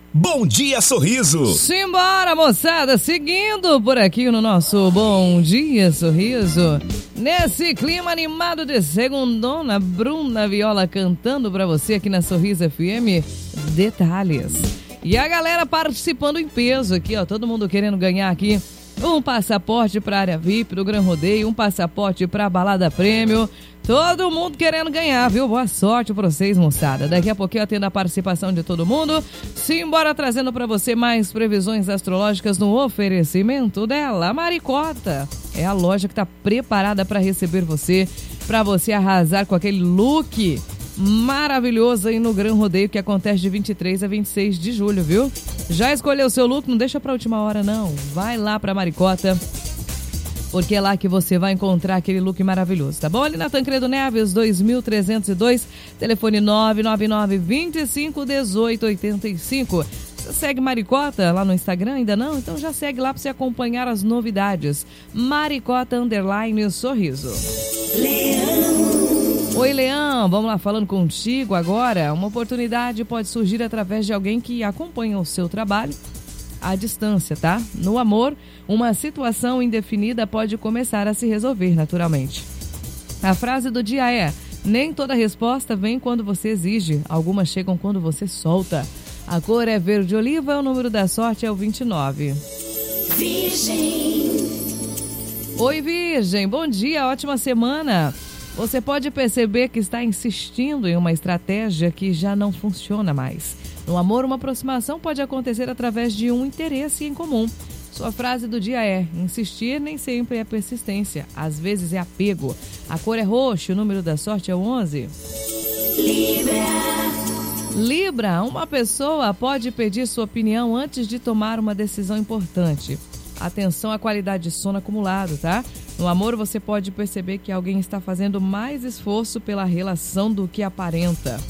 Bom Dia Sorriso. Simbora, moçada, seguindo por aqui no nosso Bom Dia Sorriso. Nesse clima animado de segundona, Bruna Viola cantando pra você aqui na Sorriso FM. Detalhes. E a galera participando em peso aqui, ó, todo mundo querendo ganhar aqui um passaporte pra área VIP do Gran Rodeio, um passaporte pra Balada Prêmio. Todo mundo querendo ganhar, viu? Boa sorte pra vocês, moçada. Daqui a pouquinho eu atendo a participação de todo mundo. Simbora trazendo pra você mais previsões astrológicas no oferecimento dela, Maricota. É a loja que tá preparada pra receber você, pra você arrasar com aquele look maravilhoso aí no Gran Rodeio, que acontece de 23 a 26 de julho, viu? Já escolheu o seu look? Não deixa pra última hora, não. Vai lá pra Maricota, porque é lá que você vai encontrar aquele look maravilhoso, tá bom? Ali na Tancredo Neves, 2302, telefone 999-25-1885. Você segue Maricota lá no Instagram? Ainda não? Então já segue lá pra você acompanhar as novidades. Maricota _ Sorriso. Oi, Leão, vamos lá, falando contigo agora. Uma oportunidade pode surgir através de alguém que acompanha o seu trabalho à distância, tá? No amor, uma situação indefinida pode começar a se resolver naturalmente. A frase do dia é: nem toda resposta vem quando você exige, algumas chegam quando você solta. A cor é verde oliva, o número da sorte é o 29. Virgem. Oi, Virgem, bom dia, ótima semana. Você pode perceber que está insistindo em uma estratégia que já não funciona mais. No amor, uma aproximação pode acontecer através de um interesse em comum. Sua frase do dia é: insistir nem sempre é persistência, às vezes é apego. A cor é roxo, o número da sorte é o 11. Libra, uma pessoa pode pedir sua opinião antes de tomar uma decisão importante. Atenção à qualidade de sono acumulado, tá? No amor, você pode perceber que alguém está fazendo mais esforço pela relação do que aparenta.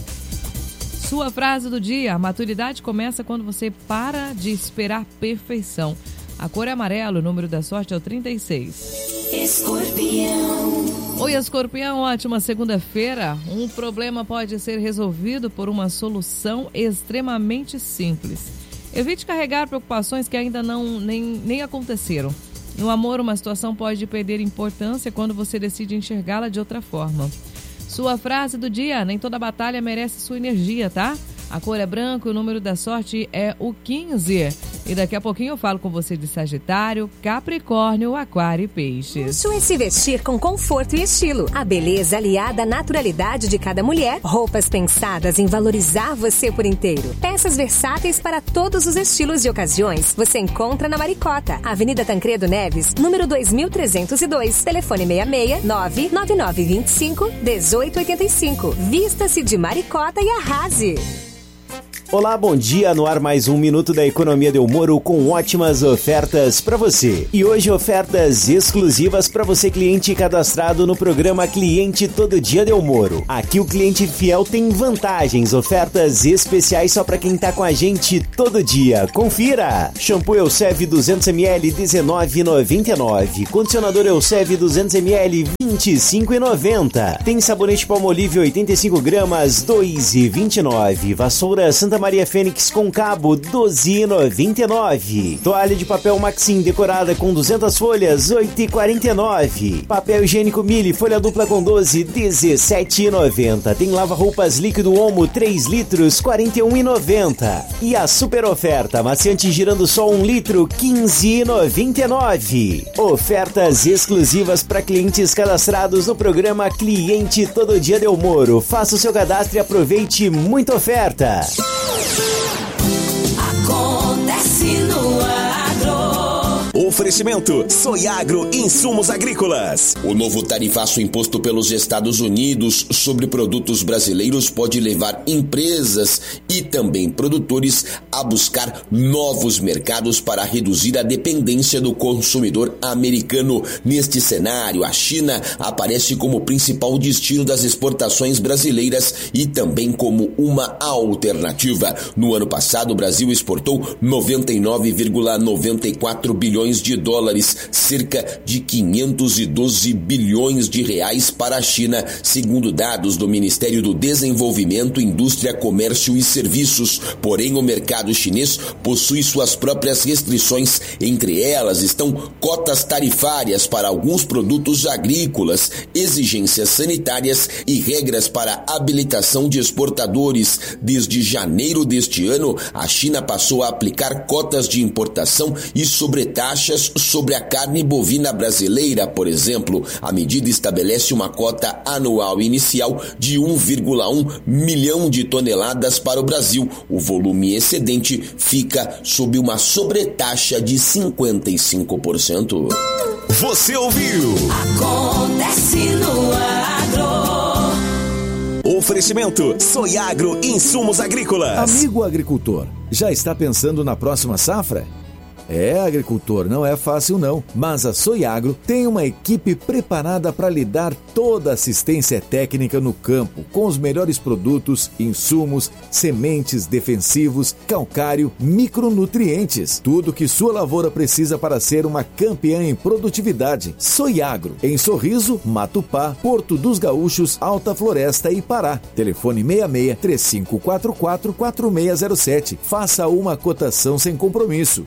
Sua frase do dia: a maturidade começa quando você para de esperar perfeição. A cor é amarelo, o número da sorte é o 36. Escorpião. Oi, Escorpião, ótima segunda-feira. Um problema pode ser resolvido por uma solução extremamente simples. Evite carregar preocupações que ainda nem aconteceram. No amor, uma situação pode perder importância quando você decide enxergá-la de outra forma. Sua frase do dia: nem toda batalha merece sua energia, tá? A cor é branco, o número da sorte é o 15. E daqui a pouquinho eu falo com você de Sagitário, Capricórnio, Aquário e Peixes. Luxo é se vestir com conforto e estilo. A beleza aliada à naturalidade de cada mulher. Roupas pensadas em valorizar você por inteiro. Peças versáteis para todos os estilos e ocasiões. Você encontra na Maricota, Avenida Tancredo Neves, número 2302. Telefone 66 99925 1885. Vista-se de Maricota e arrase. Olá, bom dia, no ar mais um Minuto da Economia Del Moro com ótimas ofertas para você. E hoje ofertas exclusivas para você, cliente cadastrado no programa Cliente Todo Dia Del Moro. Aqui o cliente fiel tem vantagens, ofertas especiais só para quem tá com a gente todo dia. Confira! Shampoo Elsev 200ml R$19,99. Condicionador Elsev 200ml R$25,90. Tem sabonete Palmolive 85 gramas R$2,29. Vassoura Santa Maria Fênix com cabo R$12,99. Toalha de papel Maxim decorada com 200 folhas R$8,49. Papel higiênico Mille folha dupla com 12 R$17,90. Tem lava-roupas líquido Omo 3 litros R$41,90. E a super oferta amaciante girando só 1 litro R$15,99. Ofertas exclusivas para clientes cadastrados no programa Cliente Todo Dia Del Moro. Faça o seu cadastro e aproveite muita oferta. Acontece no agro. Oferecimento Soiagro Insumos Agrícolas. O novo tarifaço imposto pelos Estados Unidos sobre produtos brasileiros pode levar empresas e também produtores a buscar novos mercados para reduzir a dependência do consumidor americano. Neste cenário, a China aparece como principal destino das exportações brasileiras e também como uma alternativa. No ano passado, o Brasil exportou 99,94 bilhões bilhões de dólares, cerca de 512 bilhões de reais para a China, segundo dados do Ministério do Desenvolvimento, Indústria, Comércio e Serviços. Porém, o mercado chinês possui suas próprias restrições. Entre elas estão cotas tarifárias para alguns produtos agrícolas, exigências sanitárias e regras para habilitação de exportadores. Desde janeiro deste ano, a China passou a aplicar cotas de importação e sobretaxas sobre a carne bovina brasileira, por exemplo. A medida estabelece uma cota anual inicial de 1,1 milhão de toneladas para o Brasil. O volume excedente fica sob uma sobretaxa de 55%. Você ouviu? Acontece no agro. Oferecimento Soiagro Insumos Agrícolas. Amigo agricultor, já está pensando na próxima safra? Agricultor, não é fácil não, mas a Soiagro tem uma equipe preparada para lhe dar toda a assistência técnica no campo, com os melhores produtos, insumos, sementes, defensivos, calcário, micronutrientes, tudo que sua lavoura precisa para ser uma campeã em produtividade. Soiagro, em Sorriso, Matupá, Porto dos Gaúchos, Alta Floresta e Pará. Telefone 66-3544-4607. Faça uma cotação sem compromisso.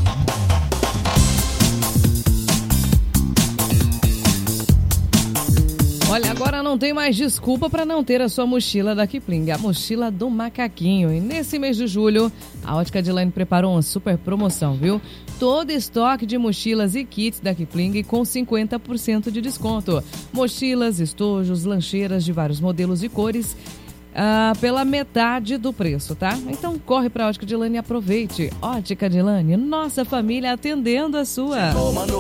Olha, agora não tem mais desculpa para não ter a sua mochila da Kipling, a mochila do macaquinho. E nesse mês de julho, a Ótica Adilane preparou uma super promoção, viu? Todo estoque de mochilas e kits da Kipling com 50% de desconto. Mochilas, estojos, lancheiras de vários modelos e cores, pela metade do preço, tá? Então corre pra Ótica Adilane e aproveite. Ótica Adilane, nossa família atendendo a sua.